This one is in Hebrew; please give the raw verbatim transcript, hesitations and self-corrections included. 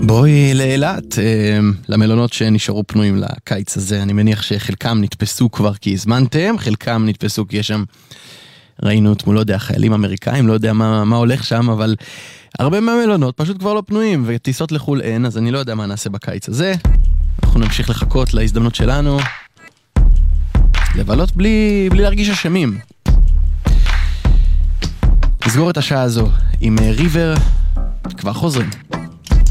בואי לאילת, למלונות שנשארו פנויים לקיץ הזה. אני מניח שחלקם נתפסו כבר כי הזמנתם, חלקם נתפסו כי יש שם, ראינו תמולות, לא יודע, חיילים אמריקאים, לא יודע מה, מה הולך שם, אבל הרבה מהמלונות פשוט כבר לא פנויים, וטיסות לחול אין, אז אני לא יודע מה נעשה בקיץ הזה. אנחנו נמשיך לחכות להזדמנות שלנו, לבלות בלי, בלי להרגיש אשמים. נסגור את השעה הזו עם ריבר, כבר חוזרים.